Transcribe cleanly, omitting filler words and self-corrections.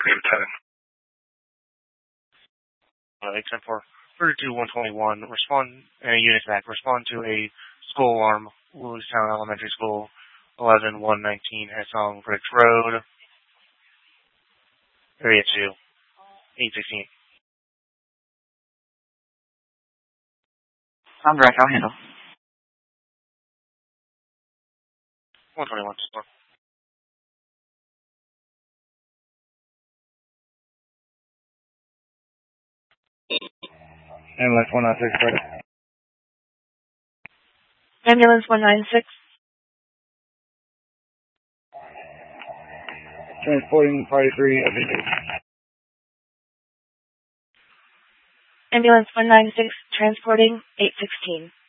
Except for 32-121, respond, and a unit back, respond to a school alarm, Lewistown Elementary School, 11119 Hessong Ridge Road, Area 2, 816. I'm direct, I'll handle. 121, support. Ambulance 196, correct. Ambulance 196. Transporting party 3 of Ambulance 196, transporting 816.